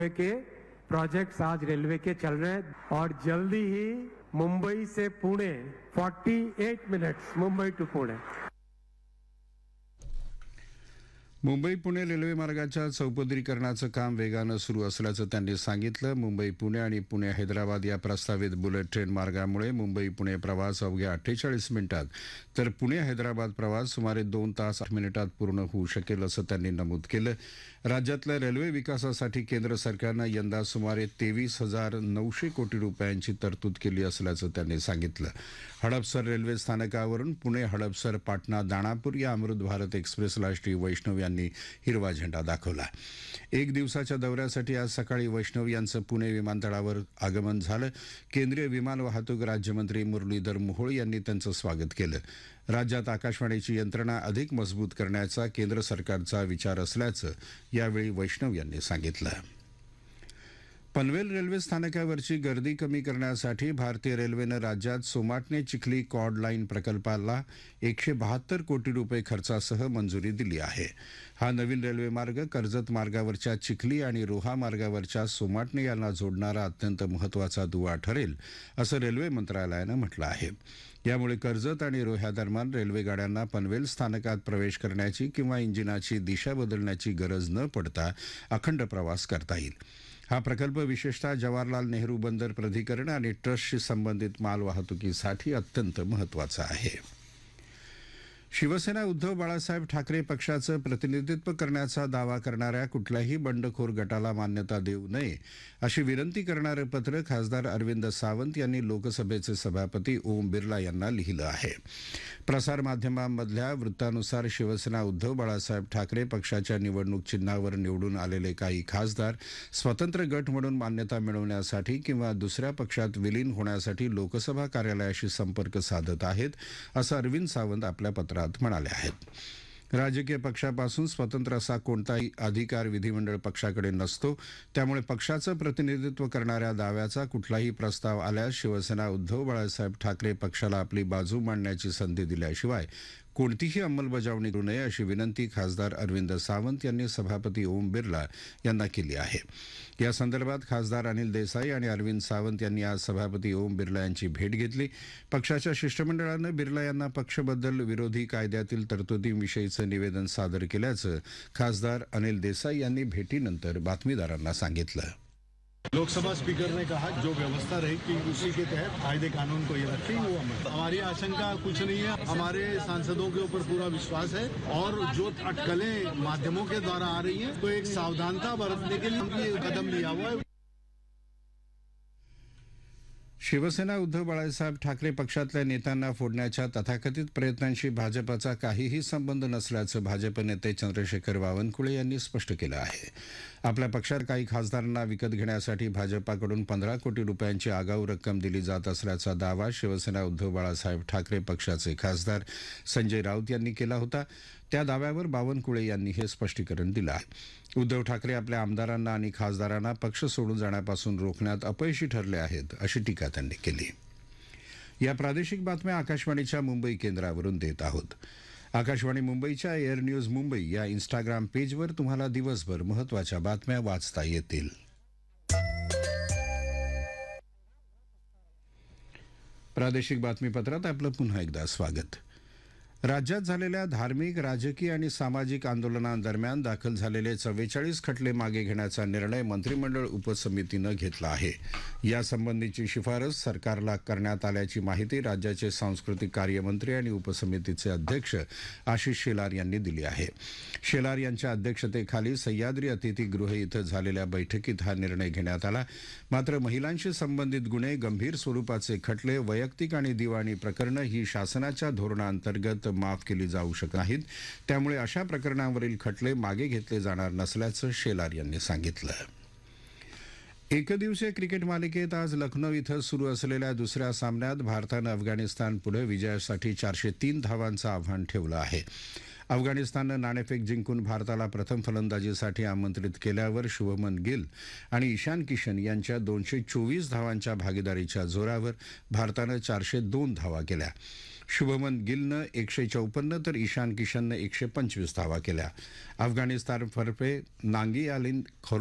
के projects आज railway के चल रहे हैं और जल्दी ही मुंबई से Pune 48 minutes Mumbai to Pune. Mumbai Pune railway मार्गाच्या चौपदरीकरणाचं काम वेगानं सुरू असल्याचं त्यांनी सांगितलं. मुंबई पुणे आणि पुणे हैदराबाद या प्रस्तावित बुलेट ट्रेन मार्गामुळे मुंबई पुणे प्रवास अवघ्या 48 मिनिटात तर पुणे हैदराबाद प्रवास सुमारे 2 तास 8 मिनिटात पूर्ण होऊ शकेल असं त्यांनी नमूद केलं. राज्यातल्या रेल्वे विकासासाठी केंद्र सरकारनं यंदा सुमारे 23,900 कोटी रुपयांची तरतूद केली असल्याचं त्यांनी सांगितलं. हडपसर रेल्वे स्थानकावरून पुणे हडपसर पाटणा दानापूर या अमृत भारत एक्सप्रेसला श्री वैष्णव यांनी हिरवा झेंडा दाखवला. एक दिवसाच्या दौऱ्यासाठी आज सकाळी वैष्णव यांचं पुणे विमानतळावर आगमन झालं. केंद्रीय विमान वाहतूक राज्यमंत्री मुरलीधर मोहोळ यांनी त्यांचं स्वागत केलं. राज्यात आकाशवाणीची यंत्रणा अधिक मजबूत करण्याचा केंद्र सरकारचा विचार असल्याचं यावेळी वैष्णव यांनी सांगितलं. पनवेल रेल्वे स्थानकावरची गर्दी कमी करण्यासाठी भारतीय रेल्वेनं राज्यात सोमाटणे चिखली कॉर्ड लाईन प्रकल्पाला 172 कोटी रुपये खर्चासह मंजुरी दिली आहे. हा नवीन रेल्वे मार्ग कर्जत मार्गावरच्या चिखली आणि रोहा मार्गावरच्या सोमाटणे यांना जोडणारा अत्यंत महत्त्वाचा दुवा ठरेल असं रेल्वे मंत्रालयानं म्हटलं आहे. यामुळे कर्जत आणि रोह्या दरम्यान रेल्वे गाड्यांना पनवेल स्थानकात प्रवेश करण्याची किंवा इंजिनाची दिशा बदलण्याची गरज न पडता अखंड प्रवास करता येईल. हा प्रकल्प विशेषतः जवाहरलाल नेहरू बंदर प्राधिकरण आणि ट्रस्टशी संबंधित माल वाहतुकीसाठी अत्यंत महत्त्वाचा आहे. शिवसेना उद्धव बाळासाहेब ठाकरे पक्षाचं प्रतिनिधित्व करण्याचा दावा करणाऱ्या कुठल्याही बंडखोर गटाला मान्यता देऊ नये अशी विनंती करणारं पत्र खासदार अरविंद सावंत यांनी लोकसभेचे सभापती ओम बिर्ला यांना लिहिलं आहे. प्रसारमाध्यमांमधल्या वृत्तानुसार शिवसेना उद्धव बाळासाहेब ठाकरे पक्षाच्या निवडणूक चिन्हावर निवडून आलेले काही खासदार स्वतंत्र गट म्हणून मान्यता मिळवण्यासाठी किंवा दुसऱ्या पक्षात विलीन होण्यासाठी लोकसभा कार्यालयाशी संपर्क साधत आहेत असं अरविंद सावंत आपल्या पत्रात म्हणाले आहेत. राजकीय पक्षापासून स्वतंत्र असा कोणताही अधिकार विधिमंडळ पक्षाकडे नसतो. त्यामुळे पक्षाचं प्रतिनिधित्व करणाऱ्या दाव्याचा कुठलाही प्रस्ताव आल्यास शिवसेना उद्धव बाळासाहेब ठाकरे पक्षाला आपली बाजू मांडण्याची संधी दिल्याशिवाय कोणतीही अंमलबजावणी करू नये अशी विनंती खासदार अरविंद सावंत यांनी सभापती ओम बिर्ला यांना केली आहे. या संदर्भात खासदार अनिल देसाई आणि अरविंद सावंत यांनी आज सभापती ओम बिर्ला यांची भेट घेतली. पक्षाच्या शिष्टमंडळानं बिर्ला यांना पक्षबदल विरोधी कायद्यातील तरतुदींविषयीचं निवेदन सादर केल्याचं खासदार अनिल देसाई यांनी भेटीनंतर बातमीदारांना सांगितलं. लोकसभा स्पीकर ने कहा जो व्यवस्था रहेगी उसी के तहत कायदे कानून को ये रखेंगे वो अमल। हमारी आशंका कुछ नहीं है, हमारे सांसदों के ऊपर पूरा विश्वास है और जो अटकलें माध्यमों के द्वारा आ रही हैं तो एक सावधानता बरतने के लिए हमने ये कदम लिया हुआ है. शिवसेना उद्धव बाळासाहेब ठाकरे पक्षातल्या नेत्यांना फोडण्याच्या तथाकथित प्रयत्नांशी भाजपचा काहीही संबंध नसल्याचं भाजप नेते चंद्रशेखर बावनकुळे यांनी स्पष्ट केलं आहे. आपल्या पक्षात काही खासदारांना विकत घेण्यासाठी भाजपाकडून 15 कोटी रुपयांची आगाऊ रक्कम दिली जात असल्याचा दावा शिवसेना उद्धव बाळासाहेब ठाकरे पक्षाचे खासदार संजय राऊत यांनी केला होता. त्या दाव्यावर बावनकुळे यांनी हे स्पष्टीकरण दिलं आहे. उद्धव ठाकरे आपल्या आमदारांना आणि खासदारांना पक्ष सोडून जाण्यापासून रोखण्यात अपयशी ठरले आहेत अशी टीका त्यांनी केली. या प्रादेशिक बातम्या आकाशवाणीच्या मुंबई केंद्रावरून देत आहोत. आकाशवाणी मुंबईच्या एअर न्यूज मुंबई या इंस्टाग्राम पेजवर तुम्हाला दिवसभर महत्त्वाच्या बातम्या वाचता येतील. प्रादेशिक बातमीपत्रात आपलं पुन्हा एकदा स्वागत. राज्यात झालेल्या धार्मिक, राजकीय आणि सामाजिक आंदोलनांदरम्यान दाखल झालेले 44 खटले मागे घेण्याचा निर्णय मंत्रिमंडळ उपसमितीनं घेतला आहे. यासंबंधीची शिफारस सरकारला करण्यात आल्याची माहिती राज्याचे सांस्कृतिक कार्यमंत्री आणि उपसमितीचे अध्यक्ष आशिष शेलार यांनी दिली आहे. शेलार यांच्या अध्यक्षतेखाली सह्याद्री अतिथीगृह इथं झालेल्या बैठकीत हा निर्णय घेण्यात आला. मात्र महिलांशी संबंधित गुन्हे, गंभीर स्वरूपाचे खटले, वैयक्तिक आणि दिवाणी प्रकरणं ही शासनाच्या धोरणाअंतर्गत माफ केली जाऊ शकत नाहीत. त्यामुळे अशा प्रकरणांवरील खटले मागे घेतले जाणार नसल्याचं शेलार यांनी सांगितलं. एकदिवसीय क्रिकेट मालिकेत आज लखनौ इथं सुरू असलेल्या दुसऱ्या सामन्यात भारतानं अफगाणिस्तानपुढे विजयासाठी 403 धावांचं आव्हान ठेवलं आहे. अफगाणिस्ताननं नाणेफेक जिंकून भारताला प्रथम फलंदाजीसाठी आमंत्रित केल्यावर शुभमन गिल आणि ईशान किशन यांच्या 224 धावांच्या भागीदारीच्या जोरावर भारतानं 402 धावा केल्या. शुभमन गिलनं 154 तर ईशान किशननं 125 धावा केल्या. अफगाणिस्तानतर्फे नांगियालीन